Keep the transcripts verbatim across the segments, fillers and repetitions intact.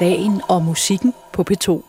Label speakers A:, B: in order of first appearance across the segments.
A: Dagen og musikken på P to.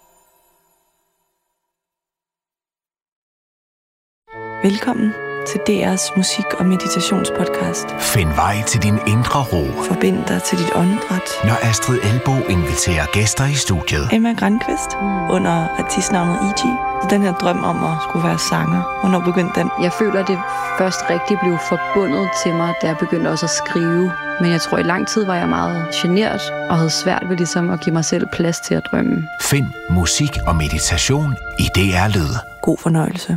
A: Velkommen til D R's musik- og meditationspodcast.
B: Find vej til din indre ro.
A: Forbind dig til dit åndedræt.
B: Når Astrid Elbo inviterer gæster i studiet.
A: Emma Grandqvist mm. under artistnavnet E G. Den her drøm om at skulle være sanger. Hvornår begyndte den?
C: Jeg føler, det først rigtig blev forbundet til mig, da jeg begyndte også at skrive. Men jeg tror, i lang tid var jeg meget genert og havde svært ved ligesom at give mig selv plads til at drømme.
B: Find musik og meditation i D R Lyd.
A: God fornøjelse.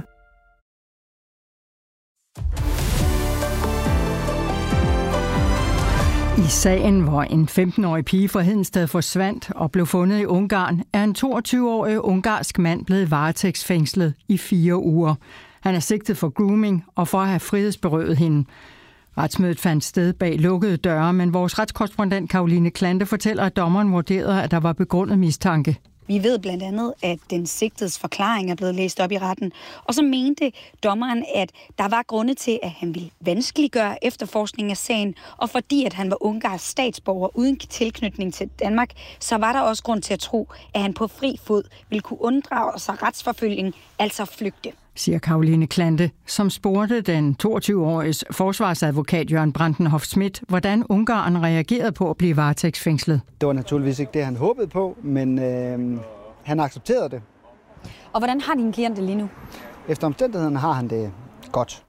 D: I sagen, hvor en femten-årig pige fra Hedensted forsvandt og blev fundet i Ungarn, er en toogtyve-årig ungarsk mand blevet varetægtsfængslet i fire uger. Han er sigtet for grooming og for at have frihedsberøvet hende. Retsmødet fandt sted bag lukkede døre, men vores retskorrespondent Caroline Klante fortæller, at dommeren vurderede, at der var begrundet mistanke.
E: Vi ved blandt andet, at den sigtedes forklaring er blevet læst op i retten. Og så mente dommeren, at der var grunde til, at han ville vanskeliggøre efterforskningen af sagen. Og fordi at han var ungarsk statsborger uden tilknytning til Danmark, så var der også grund til at tro, at han på fri fod ville kunne unddrage sig retsforfølgning, altså flygte.
D: Siger Caroline Klante, som spurgte den toogtyve-åriges forsvarsadvokat Jørgen Brandenhoff Schmidt, hvordan Ungarn reagerede på at blive varetægtsfængslet.
F: Det var naturligvis ikke det, han håbede på, men øh, han accepterede det.
E: Og hvordan har din klient det lige nu?
F: Efter omstændighederne har han det godt.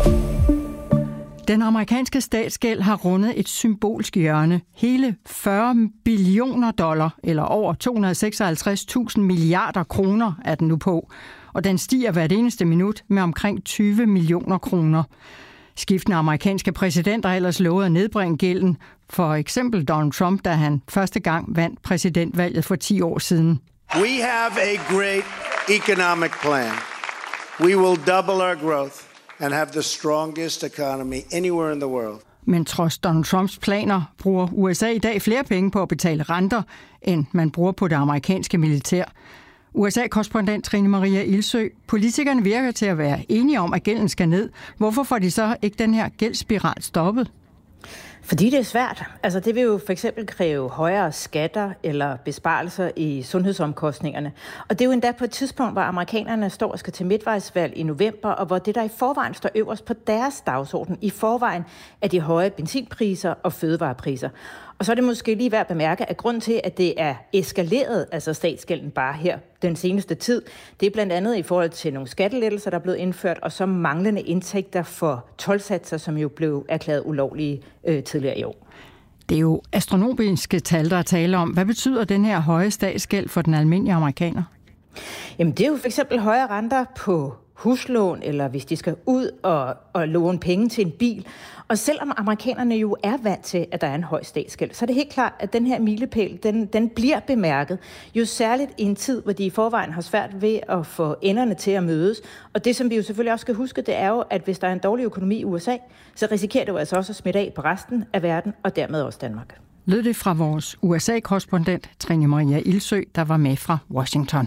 D: Den amerikanske statsgæld har rundet et symbolsk hjørne. Hele fyrre billioner dollar, eller over to hundrede og seksoghalvtreds tusind milliarder kroner er den nu på. Og den stiger hvert eneste minut med omkring tyve millioner kroner. Skiftende amerikanske præsidenter har ellers lovet at nedbringe gælden. For eksempel Donald Trump, da han første gang vandt præsidentvalget for ti år siden.
G: We have a great economic plan. We will double our growth and have the strongest economy anywhere in the world.
D: Men trods Donald Trumps planer bruger U S A i dag flere penge på at betale renter, end man bruger på det amerikanske militær. U S A-korrespondent Trine Maria Ilsø. Politikerne virker til at være enige om, at gælden skal ned. Hvorfor får de så ikke den her gældsspiral stoppet?
H: Fordi det er svært. Altså det vil jo for eksempel kræve højere skatter eller besparelser i sundhedsomkostningerne. Og det er jo endda på et tidspunkt, hvor amerikanerne står og skal til midtvejsvalg i november, og hvor det, der i forvejen står øverst på deres dagsorden, i forvejen er de høje benzinpriser og fødevarepriser. Og så er det måske lige værd at bemærke, at grund til, at det er eskaleret, altså statsgælden bare her den seneste tid, det er blandt andet i forhold til nogle skattelettelser, der er blevet indført, og så manglende indtægter for toldsatser, som jo blev erklæret ulovlige øh, tidligere i år.
D: Det er jo astronomiske tal, der er tale om. Hvad betyder den her høje statsgæld for den almindelige amerikaner?
H: Jamen det er jo for eksempel højere renter på huslån, eller hvis de skal ud og, og låne penge til en bil. Og selvom amerikanerne jo er vant til, at der er en høj statsgæld, så er det helt klart, at den her milepæl, den, den bliver bemærket. Jo særligt i en tid, hvor de i forvejen har svært ved at få enderne til at mødes. Og det, som vi jo selvfølgelig også skal huske, det er jo, at hvis der er en dårlig økonomi i U S A, så risikerer det jo altså også at smitte af på resten af verden, og dermed også Danmark.
D: Lød det fra vores U S A-korrespondent Trine Maria Ilsø, der var med fra Washington.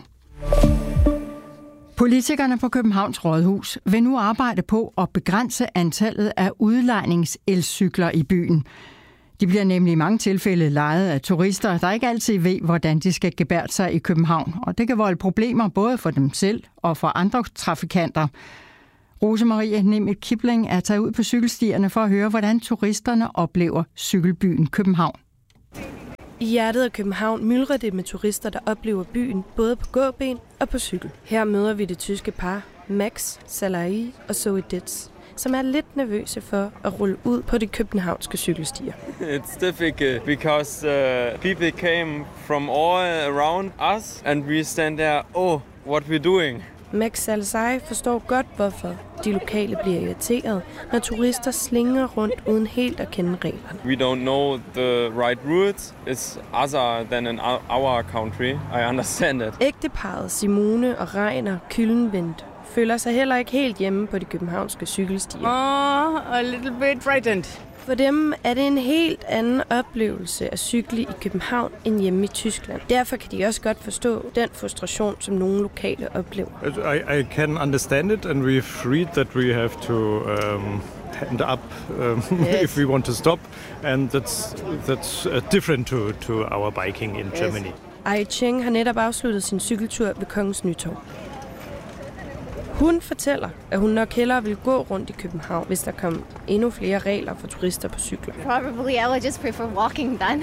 D: Politikerne på Københavns Rådhus vil nu arbejde på at begrænse antallet af udlejningselcykler i byen. De bliver nemlig i mange tilfælde lejet af turister, der ikke altid ved, hvordan de skal gebærde sig i København. Og det kan volde problemer både for dem selv og for andre trafikanter. Rose-Marie Nemeth Kibling er taget ud på cykelstierne for at høre, hvordan turisterne oplever cykelbyen København.
I: I hjertet af København myldrer det med turister, der oplever byen både på gåben og på cykel. Her møder vi det tyske par Max Salai og Zoe Ditz, som er lidt nervøse for at rulle ud på de københavnske cykelstier.
J: It's difficult because uh, people came from all around us and we stand there, oh, what we doing?
I: Max Salai forstår godt, hvorfor de lokale bliver irriteret, når turister slinger rundt uden helt at kende reglerne.
J: We don't know the right routes. It's other than in our country. I understand it.
I: Ægteparret Simone og Reiner Kyllenvendt føler sig heller ikke helt hjemme på de københavnske cykelstier.
K: Oh, a little bit frightened.
I: For dem er det en helt anden oplevelse at cykle i København end hjemme i Tyskland. Derfor kan de også godt forstå den frustration, som nogle lokale oplever.
L: I, I can understand it, and we've read that we have to um, hand up um,
K: Yes.
L: if we want to stop, and that's that's uh, different to, to our biking in
K: Yes.
L: Germany.
I: Ai Cheng har netop afsluttet sin cykeltur ved Kongens Nytorv. Hun fortæller, at hun nok hellere vil gå rundt i København, hvis der kom endnu flere regler for turister på cykler.
M: Probably I would just prefer walking then.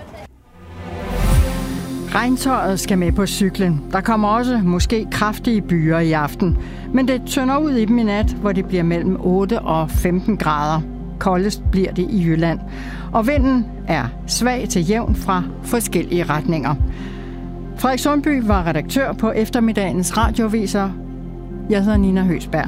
D: Regntøjet skal med på cyklen. Der kommer også måske kraftige byer i aften. Men det tynder ud i dem i nat, hvor det bliver mellem otte og femten grader. Koldest bliver det i Jylland. Og vinden er svag til jævn fra forskellige retninger. Frederik Sundby var redaktør på eftermiddagens radioaviser. Jeg hedder Nina Høsberg.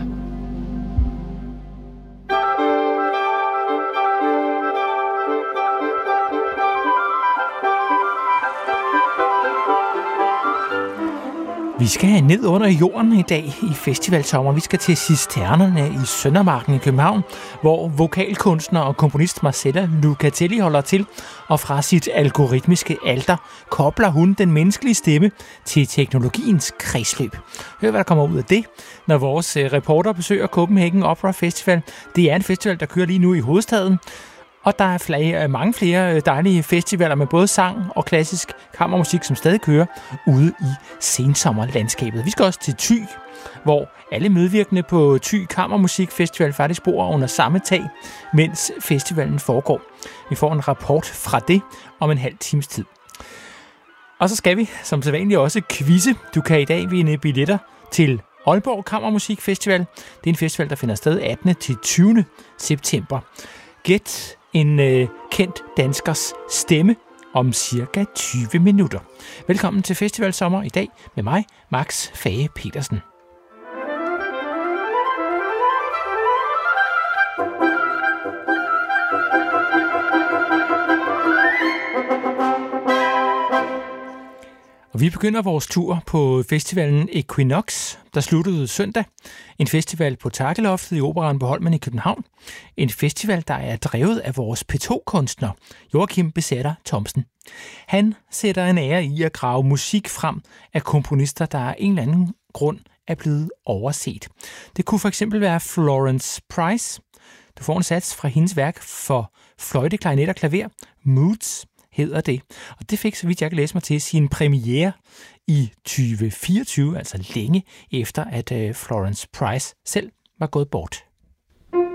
N: Vi skal ned under jorden i dag i festivalsommer. Vi skal til Cisternerne i Søndermarken i København, hvor vokalkunstner og komponist Marcella Lucatelli holder til, og fra sit algoritmiske alter kobler hun den menneskelige stemme til teknologiens kredsløb. Hør, hvad der kommer ud af det, når vores reporter besøger Copenhagen Opera Festival. Det er en festival, der kører lige nu i hovedstaden. Og der er flere, mange flere dejlige festivaler med både sang og klassisk kammermusik, som stadig kører ude i sensommerlandskabet. Vi skal også til Thy, hvor alle medvirkende på Thy Kammermusik Festival faktisk bor under samme tag, mens festivalen foregår. Vi får en rapport fra det om en halv times tid. Og så skal vi, som sædvanligt, også quizze. Du kan i dag vinde billetter til Aalborg Kammermusik Festival. Det er en festival, der finder sted attende til tyvende september. Gæt en øh, kendt danskers stemme om cirka tyve minutter. Velkommen til Festivalsommer i dag med mig, Max Fage Petersen. Og vi begynder vores tur på festivalen Equinox, der sluttede søndag. En festival på Takkeloftet i Operaen på Holmen i København. En festival, der er drevet af vores P to-kunstner, Joachim Besætter Thomsen. Han sætter en ære i at grave musik frem af komponister, der af en eller anden grund er blevet overset. Det kunne for eksempel være Florence Price. Du får en sats fra hendes værk for fløjte, klarinet og klaver, Moods hedder det. Og det fik, så vidt jeg kan læse mig til, sin premiere i tyve fireogtyve, altså længe efter, at Florence Price selv var gået bort.